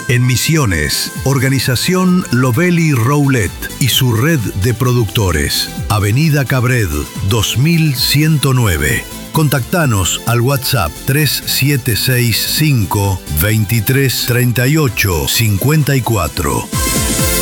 En Misiones, Organización Lovelli Roulet y su red de productores. Avenida Cabred, 2109. Contactanos al WhatsApp 3765 23 38 54.